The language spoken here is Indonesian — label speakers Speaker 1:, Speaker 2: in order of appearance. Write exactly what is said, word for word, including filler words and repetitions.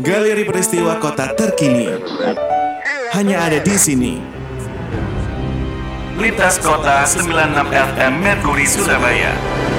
Speaker 1: Galeri peristiwa kota terkini hanya ada di sini.
Speaker 2: Lintas Kota sembilan puluh enam F M Mercury Surabaya.